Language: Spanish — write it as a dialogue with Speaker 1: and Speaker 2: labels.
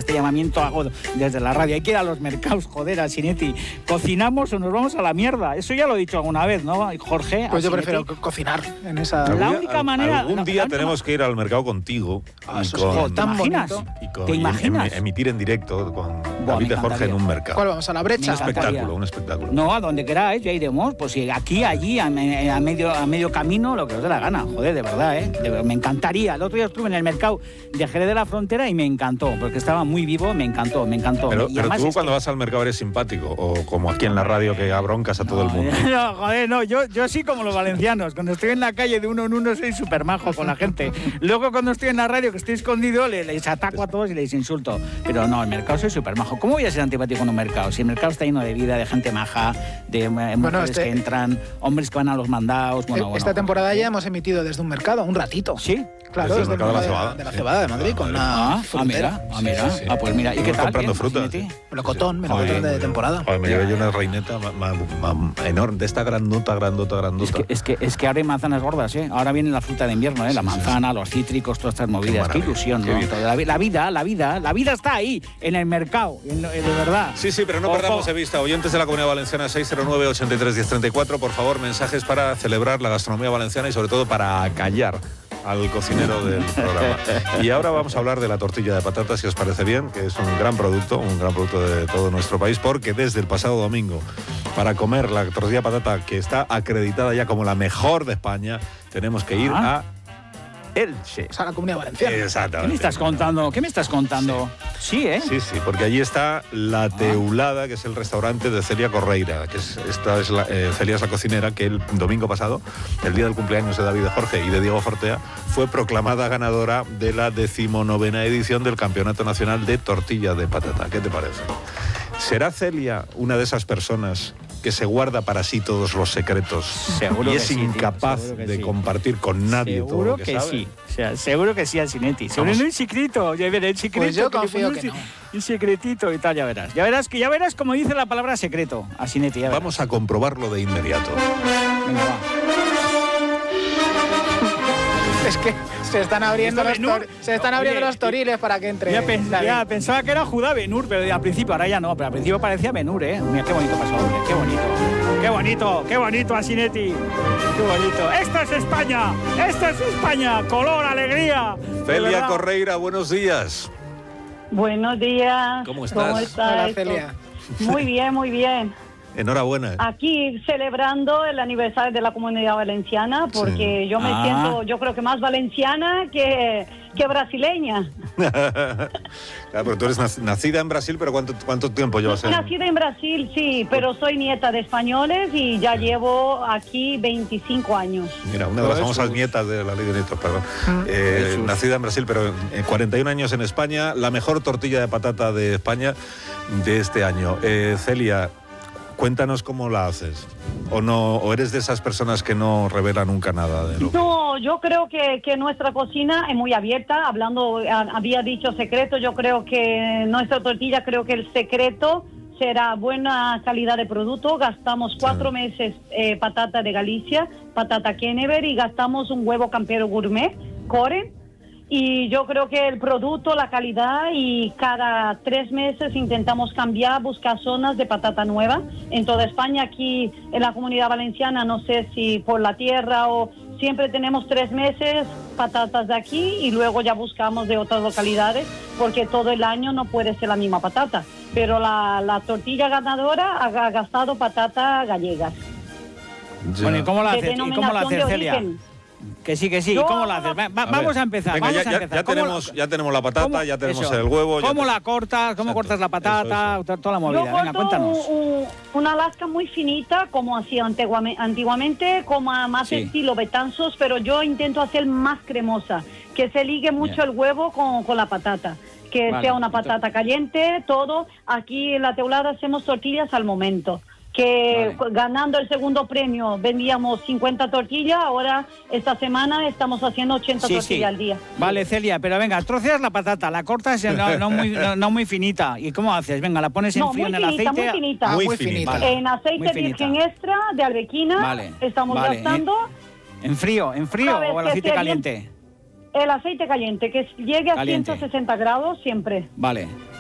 Speaker 1: este llamamiento hago desde la radio. Hay que ir a los mercados, joder, Asinetti. ¿Cocinamos o nos vamos a la mierda? Eso ya lo he dicho alguna vez, ¿no, Jorge?
Speaker 2: Pues yo
Speaker 1: Asinetti.
Speaker 2: prefiero cocinar en esa...
Speaker 1: La única manera...
Speaker 3: Algún día tenemos que ir al mercado contigo y
Speaker 2: con...
Speaker 1: ¿Te imaginas?
Speaker 3: ¿Te imaginas? Emitir en directo con David de Jorge en un mercado.
Speaker 2: ¿Cuál vamos? ¿A la brecha?
Speaker 3: Un espectáculo.
Speaker 1: No, a donde queráis, ya iremos. Pues si aquí, allí, a medio camino, lo que os dé la gana. Joder, de verdad, me encantaría. El otro día estuve en el mercado de Jerez de la Frontera y me encantó, porque estaba muy vivo, me encantó.
Speaker 3: Pero tú cuando vas al mercado eres simpático, o como aquí en la radio que abroncas a todo el mundo.
Speaker 1: No, joder, no, yo sí como los valencianos. Cuando estoy en la calle de uno en uno soy súper majo con la gente. Luego cuando estoy en la radio, que estoy escondido, les ataco a todos y les insulto. Pero no, el mercado soy súper majo. ¿Cómo voy a ser antipático en un mercado? Si el mercado está lleno de vida, de gente maja, de mujeres que entran, hombres que van a los mandados.
Speaker 2: Esta temporada ya hemos emitido desde un mercado, un ratito.
Speaker 1: ¿Sí?
Speaker 2: Claro, desde el mercado de la Cebada de Madrid, con una frutera.
Speaker 1: Mira.
Speaker 3: Sí.
Speaker 1: Pues mira, ¿y qué tal?
Speaker 3: Comprando fruta.
Speaker 2: Melocotón de temporada.
Speaker 3: Joder, me llevé yo una reineta enorme, de esta grandota.
Speaker 1: Es que ahora hay manzanas gordas, ¿eh? Ahora viene la fruta de invierno, ¿eh? La manzana, los cítricos, todas estas movidas. Qué ilusión, ¿no? La vida está ahí, en el mercado, de verdad.
Speaker 3: Sí, pero no perdamos de vista. Oyentes de la Comunidad Valenciana, 609-83-1034, por favor, mensajes para celebrar la gastronomía valenciana y sobre todo para acallar al cocinero del programa. Y ahora vamos a hablar de la tortilla de patatas, si os parece bien, que es un gran producto de todo nuestro país, porque desde el pasado domingo, para comer la tortilla de patata, que está acreditada ya como la mejor de España, tenemos que ir a Elche.
Speaker 2: O sea, la Comunidad Valenciana.
Speaker 3: Exactamente.
Speaker 1: ¿Qué me estás contando? Sí, ¿eh?
Speaker 3: Sí, porque allí está La Teulada, que es el restaurante de Celia Correira, que Celia es la cocinera que el domingo pasado, el día del cumpleaños de David de Jorge y de Diego Fortea, fue proclamada ganadora de la 19ª edición del Campeonato Nacional de Tortilla de Patata. ¿Qué te parece? ¿Será Celia una de esas personas que se guarda para sí todos los secretos y es incapaz de compartir con nadie todo lo que sabe?
Speaker 1: Sí. O sea, seguro que sí, Asinetti. Seguro no hay secreto. Ya verás, el secreto.
Speaker 2: Pues yo confío que no.
Speaker 1: Un secretito y tal, ya verás. Ya verás como dice la palabra secreto, Asinetti.
Speaker 3: Vamos a comprobarlo de inmediato.
Speaker 1: Venga, va.
Speaker 2: Es que se están abriendo los toriles para que entre.
Speaker 1: Ya pensaba que era Judá Ben-Hur, pero al principio, ahora ya no, pero al principio parecía Ben-Hur, ¿eh? Mira qué bonito pasó, hombre, qué bonito, Asinetti. Qué bonito. ¡Esto es España! ¡Color, alegría!
Speaker 3: Celia Correira, buenos días.
Speaker 4: Buenos días.
Speaker 3: ¿Cómo estás?
Speaker 2: Hola, Celia.
Speaker 4: Muy bien.
Speaker 3: Enhorabuena.
Speaker 4: Aquí celebrando el aniversario de la Comunidad Valenciana, porque yo me siento, yo creo que más valenciana que brasileña.
Speaker 3: Claro, pero tú eres nacida en Brasil, pero ¿cuánto tiempo llevas en...?
Speaker 4: Nacida en Brasil, sí, pero soy nieta de españoles y ya llevo aquí 25 años.
Speaker 3: Mira, una de las famosas nietas de la ley de nietos, perdón. Nacida en Brasil, pero 41 años en España, la mejor tortilla de patata de España de este año. Celia, cuéntanos cómo la haces. ¿O eres de esas personas que no revela nunca nada de lo que...
Speaker 4: No, yo creo que nuestra cocina es muy abierta. Había dicho secreto, yo creo que nuestra tortilla, creo que el secreto será buena calidad de producto. Gastamos 4 meses patata de Galicia, patata Kennever, y gastamos un huevo campero gourmet, Coren. Y yo creo que el producto, la calidad, y cada 3 meses intentamos cambiar, buscar zonas de patata nueva. En toda España, aquí en la Comunidad Valenciana, no sé si por la tierra o siempre tenemos 3 meses patatas de aquí y luego ya buscamos de otras localidades, porque todo el año no puede ser la misma patata. Pero la tortilla ganadora ha gastado patata gallegas.
Speaker 1: Bueno, ¿y cómo la haces, Celia? Que sí. ¿Y cómo la haces? Vamos a empezar.
Speaker 3: Venga, ya tenemos la patata, ya tenemos el huevo.
Speaker 1: ¿Cómo la cortas? ¿Cómo cortas la patata? Toda la movida. Venga, cuéntanos.
Speaker 4: Una lasca muy finita, como hacía antiguamente, como más estilo Betanzos, pero yo intento hacer más cremosa, que se ligue mucho el huevo con la patata. Que sea una patata caliente, todo. Aquí en La Teulada hacemos tortillas al momento. Ganando el segundo premio vendíamos 50 tortillas, ahora esta semana estamos haciendo 80 tortillas al día.
Speaker 1: Vale, Celia, pero venga, troceas la patata, la cortas no muy finita. ¿Y cómo haces? Venga, la pones en frío en el aceite.
Speaker 4: Muy finita. Vale. En aceite virgen extra de Arbequina estamos gastando.
Speaker 1: ¿En frío o el aceite caliente?
Speaker 4: El aceite caliente, que llegue a 160 grados siempre.
Speaker 1: Vale.